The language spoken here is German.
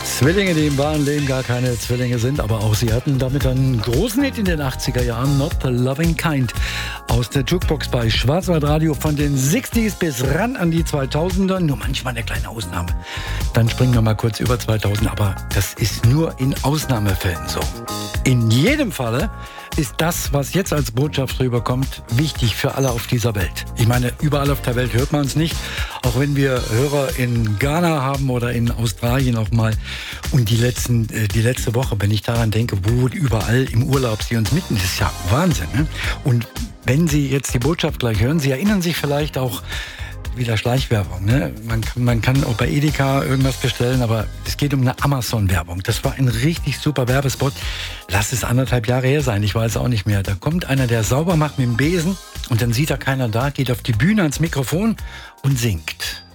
Zwillinge, die im wahren Leben gar keine Zwillinge sind, aber auch sie hatten damit einen großen Hit in den 80er Jahren, Not the Loving Kind, aus der Jukebox bei Schwarzwaldradio von den 60s bis ran an die 2000er, nur manchmal eine kleine Ausnahme. Dann springen wir mal kurz über 2000, aber das ist nur in Ausnahmefällen so. In jedem Falle ist das, was jetzt als Botschaft rüberkommt, wichtig für alle auf dieser Welt. Ich meine, überall auf der Welt hört man es nicht, auch wenn wir Hörer in Ghana haben oder in Australien auch mal. Und die letzte Woche, wenn ich daran denke, wo überall im Urlaub sie uns mitten, das ist ja Wahnsinn. Ne? Und wenn Sie jetzt die Botschaft gleich hören, Sie erinnern sich vielleicht auch, wieder Schleichwerbung. Ne? Man kann auch bei Edeka irgendwas bestellen, aber es geht um eine Amazon-Werbung. Das war ein richtig super Werbespot. Lass es 1,5 Jahre her sein, ich weiß auch nicht mehr. Da kommt einer, der sauber macht mit dem Besen und dann sieht er keiner da, geht auf die Bühne ans Mikrofon und singt.